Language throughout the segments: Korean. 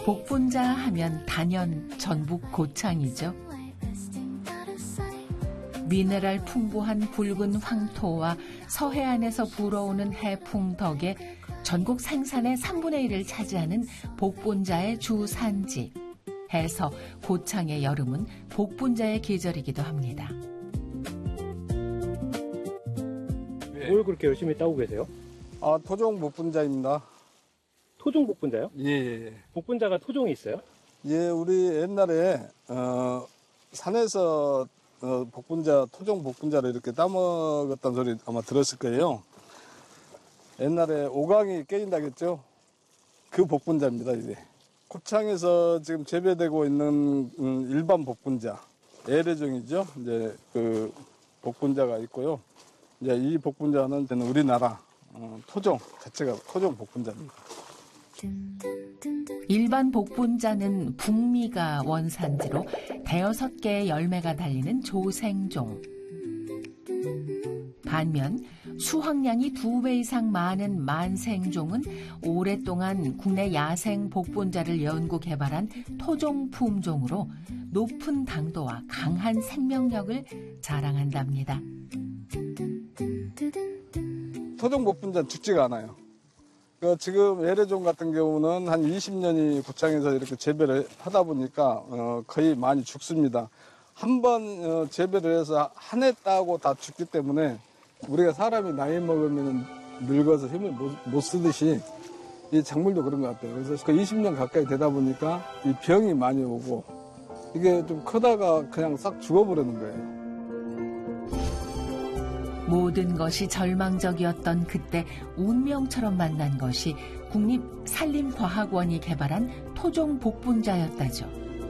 복분자 하면 단연 전북 고창이죠. 미네랄 풍부한 붉은 황토와 서해안에서 불어오는 해풍 덕에 전국 생산의 3분의 1을 차지하는 복분자의 주 산지. 해서 고창의 여름은 복분자의 계절이기도 합니다. 뭘 그렇게 열심히 따고 계세요? 토종 복분자입니다. 토종 복분자요? 예. 복분자가 토종이 있어요? 예, 우리 옛날에 산에서 복분자, 토종 복분자를 이렇게 따먹었다는 소리 아마 들었을 거예요. 옛날에 오강이 깨진다겠죠? 그 복분자입니다, 이제. 고창에서 지금 재배되고 있는 일반 복분자, 애래종이죠. 이제 그 복분자가 있고요. 이제 이 복분자는 우리나라 토종 자체가 토종 복분자입니다. 일반 복분자는 북미가 원산지로 대여섯 개의 열매가 달리는 조생종. 반면 수확량이 2배 이상 많은 만생종은 오랫동안 국내 야생 복분자를 연구 개발한 토종 품종으로 높은 당도와 강한 생명력을 자랑한답니다. 토종 복분자는 죽지가 않아요. 지금 애래종 같은 경우는 한 20년이 고창에서 이렇게 재배를 하다 보니까 거의 많이 죽습니다. 한 번 재배를 해서 한 해 따고 다 죽기 때문에 우리가 사람이 나이 먹으면 늙어서 힘을 못 쓰듯이 이 작물도 그런 것 같아요. 그래서 그 20년 가까이 되다 보니까 이 병이 많이 오고 이게 좀 크다가 그냥 싹 죽어버리는 거예요. 모든 것이 절망적이었던 그때 운명처럼 만난 것이 국립산림과학원이 개발한 토종 복분자였다죠.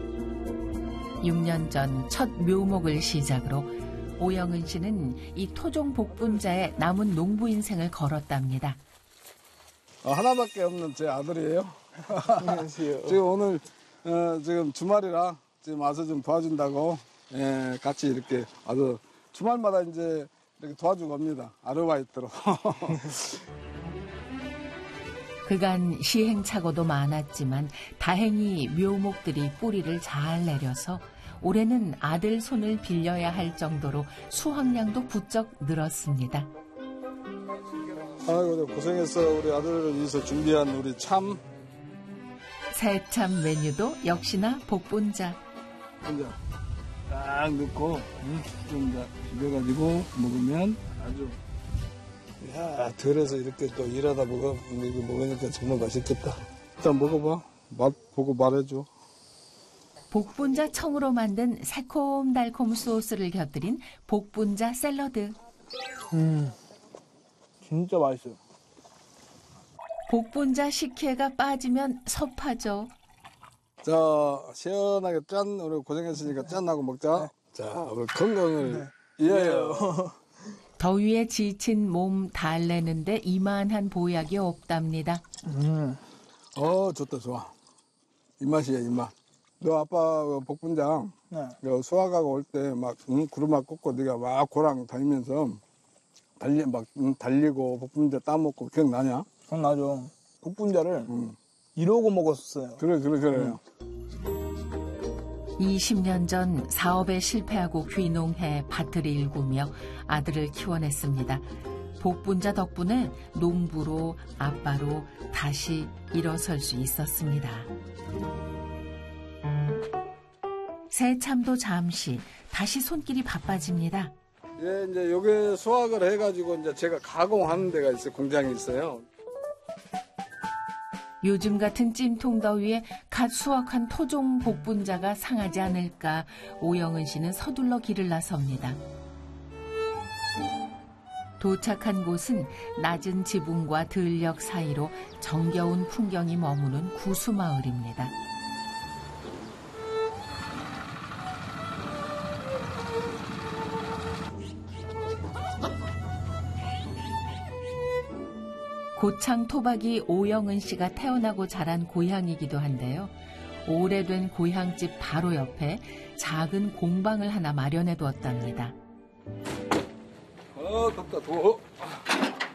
6년 전 첫 묘목을 시작으로 오영은 씨는 이 토종 복분자에 남은 농부 인생을 걸었답니다. 하나밖에 없는 제 아들이에요. 안녕하세요. 지금 오늘 지금 주말이라 지금 와서 좀 도와준다고 같이 이렇게 아주 주말마다 이제 이렇게 도와주고 갑니다. 아르바이트로. 그간 시행착오도 많았지만 다행히 묘목들이 뿌리를 잘 내려서 올해는 아들 손을 빌려야 할 정도로 수확량도 부쩍 늘었습니다. 아이고 고생했어. 우리 아들을 위해서 준비한 우리 참. 새참 메뉴도 역시나 복분자. 이제 딱 넣고 좀 비벼가지고 먹으면 아주 덜어서 이렇게 또 일하다 이거 먹으니까 정말 맛있겠다. 일단 먹어봐. 맛 보고 말해줘. 복분자 청으로 만든 새콤달콤 소스를 곁들인 복분자 샐러드. 진짜 맛있어요. 복분자 식혜가 빠지면 섭하죠. 자, 시원하게 짠. 우리 고생했으니까 짠하고 먹자. 자, 우리 건강을 위하여. 더위에 지친 몸 달래는데 이만한 보약이 없답니다. 좋다, 좋아. 입맛이야, 입맛. 너 아빠 복분자 수학하고 올 때 막 구루마 꽂고 네가 막 고랑 다니면서 달리고 복분자 따먹고 기억나냐? 기억나죠. 복분자를 이러고 먹었어요. 그래. 20년 전 사업에 실패하고 귀농해 밭을 일구며 아들을 키워냈습니다. 복분자 덕분에 농부로 아빠로 다시 일어설 수 있었습니다. 새참도 잠시 다시 손길이 바빠집니다. 예, 이제 요게 수확을 해가지고 이제 제가 가공하는 데가 있어요. 공장이 있어요. 요즘 같은 찜통 더위에 갓 수확한 토종 복분자가 상하지 않을까 오영은 씨는 서둘러 길을 나섭니다. 도착한 곳은 낮은 지붕과 들녘 사이로 정겨운 풍경이 머무는 구수마을입니다. 고창 토박이 오영은 씨가 태어나고 자란 고향이기도 한데요. 오래된 고향집 바로 옆에 작은 공방을 하나 마련해 두었답니다. 덥다, 더워.